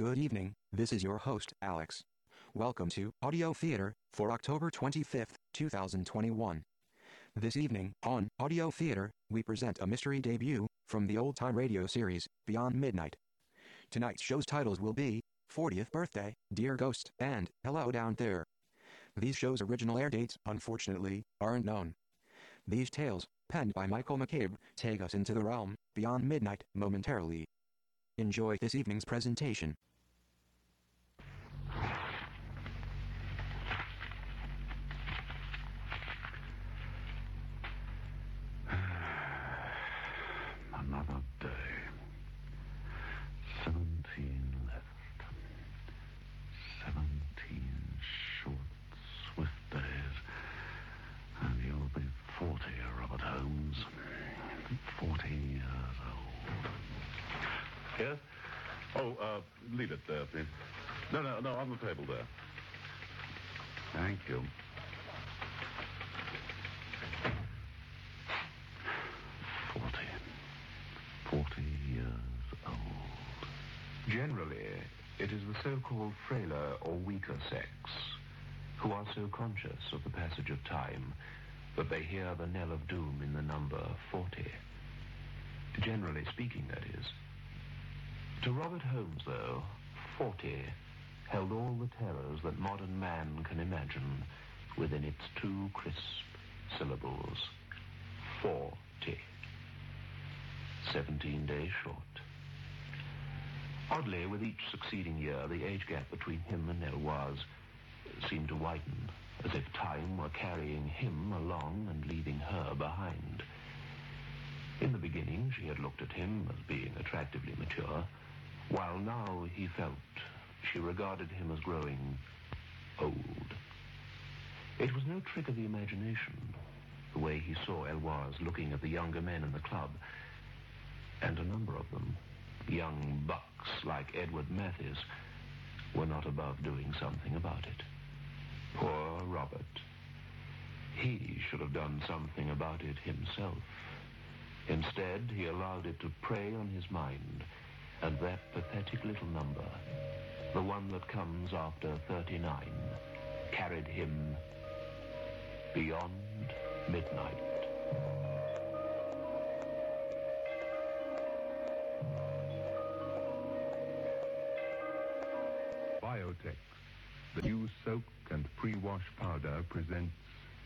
Good evening, this is your host, Alex. Welcome to Audio Theater for October 25th, 2021. This evening, on Audio Theater, we present a mystery debut from the old-time radio series, Beyond Midnight. Tonight's show's titles will be 40th Birthday, Dear Ghost, and Hello Down There. These shows' original air dates, unfortunately, aren't known. These tales, penned by Michael McCabe, take us into the realm beyond midnight momentarily. Enjoy this evening's presentation. Another day. 17 left. 17 short, swift days. And you'll be 40, Robert Holmes. 40 years old. Yes? Oh, leave it there, please. No, on the table there. Thank you. 40 years old. Generally, it is the so-called frailer or weaker sex who are so conscious of the passage of time that they hear the knell of doom in the number 40. Generally speaking, that is. To Robert Holmes, though, 40 held all the terrors that modern man can imagine within its two crisp syllables. 40. 17 days short. Oddly, with each succeeding year, the age gap between him and Eloise seemed to widen, as if time were carrying him along and leaving her behind. In the beginning, she had looked at him as being attractively mature, while now he felt she regarded him as growing old. It was no trick of the imagination, the way he saw Eloise looking at the younger men in the club, and a number of them, young bucks like Edward Mathis, were not above doing something about it. Poor Robert. He should have done something about it himself. Instead, he allowed it to prey on his mind, and that pathetic little number, the one that comes after 39, carried him beyond midnight. Biotex, the new soak and pre-wash powder, presents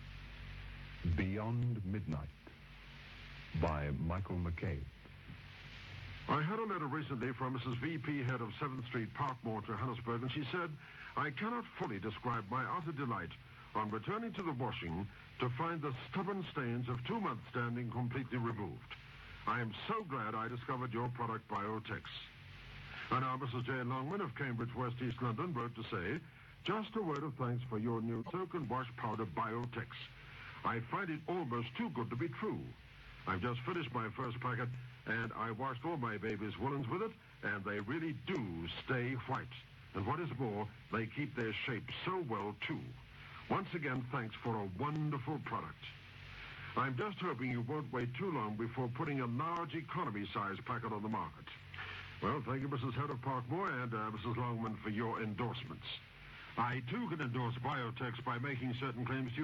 Beyond Midnight by Michael McCabe. I had a letter recently from Mrs. V.P., head of 7th Street, Parkmore, Johannesburg, and she said, I cannot fully describe my utter delight on returning to the washing to find the stubborn stains of 2 months' standing completely removed. I am so glad I discovered your product, Biotex. And now Mrs. J. Longman of Cambridge, West East London, wrote to say, just a word of thanks for your new soak and wash powder, Biotex. I find it almost too good to be true. I've just finished my first packet, and I washed all my baby's woolens with it, and they really do stay white. And what is more, they keep their shape so well, too. Once again, thanks for a wonderful product. I'm just hoping you won't wait too long before putting a large economy-size packet on the market. Well, thank you, Mrs. Head of Parkmore, and Mrs. Longman, for your endorsements. I, too, can endorse Biotex by making certain claims to you.